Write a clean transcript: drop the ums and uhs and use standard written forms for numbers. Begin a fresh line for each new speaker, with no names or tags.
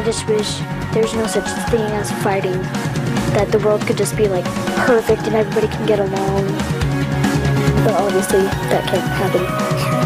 I just wish there's no such thing as fighting, that the world could just be like perfect and everybody can get along. But obviously that can't happen.